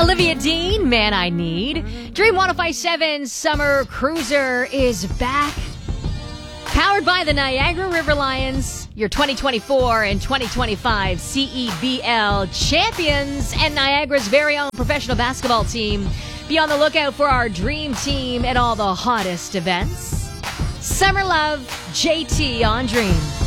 Olivia Dean, Man I Need. Dream 105.7 Summer Cruiser is back. Powered by the Niagara River Lions, your 2024 and 2025 CEBL champions and Niagara's very own professional basketball team. Be on the lookout for our dream team at all the hottest events. Summer Love, JT on Dream.